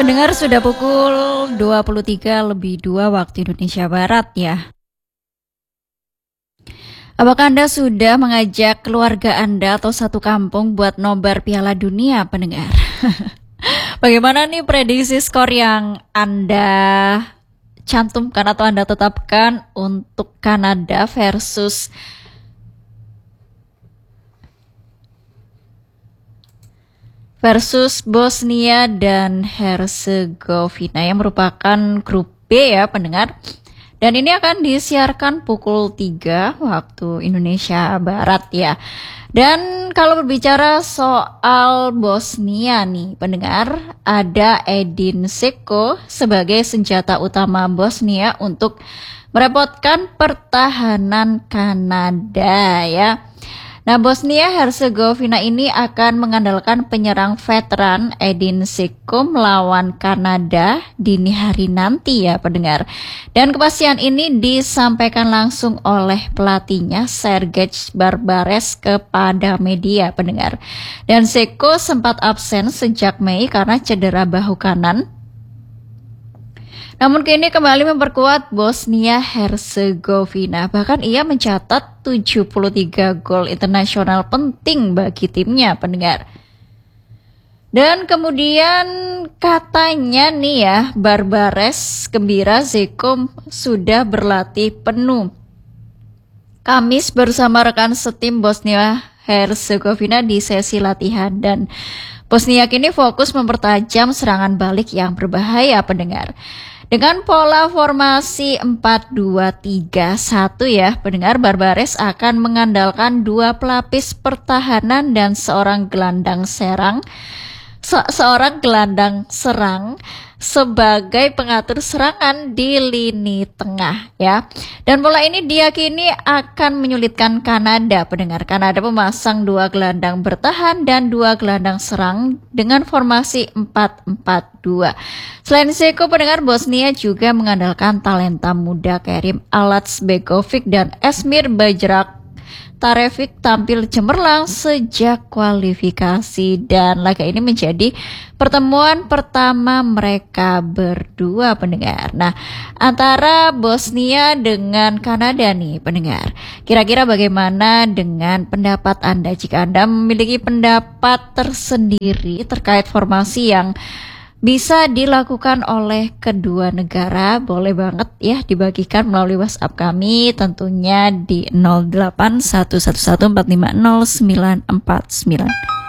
Pendengar, sudah pukul 23:02 waktu Indonesia Barat ya. Apakah Anda sudah mengajak keluarga Anda atau satu kampung buat nobar Piala Dunia, pendengar? Bagaimana nih prediksi skor yang Anda cantumkan atau Anda tetapkan untuk Kanada versus Bosnia dan Herzegovina yang merupakan grup B ya, pendengar. Dan ini akan disiarkan pukul 3 waktu Indonesia Barat ya. Dan kalau berbicara soal Bosnia nih, pendengar, ada Edin Dzeko sebagai senjata utama Bosnia untuk merepotkan pertahanan Kanada ya. Nah, Bosnia-Herzegovina ini akan mengandalkan penyerang veteran Edin Dzeko melawan Kanada dini hari nanti ya, pendengar. Dan kepastian ini disampaikan langsung oleh pelatihnya Sergej Barbares kepada media, pendengar. Dan Dzeko sempat absen sejak Mei karena cedera bahu kanan. Namun kini kembali memperkuat Bosnia-Herzegovina. Bahkan ia mencatat 73 gol internasional penting bagi timnya, pendengar. Dan kemudian katanya nih ya, Barbares gembira Dzeko sudah berlatih penuh Kamis bersama rekan setim Bosnia-Herzegovina di sesi latihan. Dan Bosnia kini fokus mempertajam serangan balik yang berbahaya, pendengar. Dengan pola formasi 4-2-3-1 ya, pendengar, Barbares akan mengandalkan 2 pelapis pertahanan dan seorang gelandang serang sebagai pengatur serangan di lini tengah ya. Dan pola ini diyakini akan menyulitkan Kanada, pendengar. Kanada memasang 2 gelandang bertahan dan 2 gelandang serang dengan formasi 4-4-2. Selain Dzeko, pendengar, Bosnia juga mengandalkan talenta muda Kerim Alazbegovic dan Esmir Bajrak Tarevic tampil cemerlang sejak kualifikasi, dan laga ini menjadi pertemuan pertama mereka berdua, pendengar. Nah, antara Bosnia dengan Kanada nih, pendengar. Kira-kira bagaimana dengan pendapat Anda? Jika Anda memiliki pendapat tersendiri terkait formasi yang bisa dilakukan oleh kedua negara, boleh banget ya dibagikan melalui WhatsApp kami, tentunya di 081114509949.